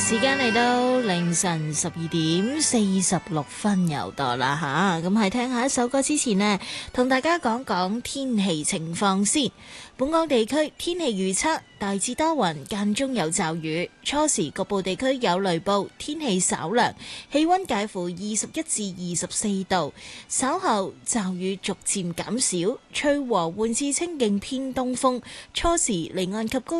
時間嚟到凌晨12:46又到啦吓，咁喺聽下一首歌之前呢，同大家講講天氣情況先。本港地區天氣預測大致多雲，間中有驟雨，初時局部地區有雷暴，天氣稍涼，氣溫介乎21至24度。稍後驟雨逐漸減少，吹和緩至清勁偏東風，初時離岸及高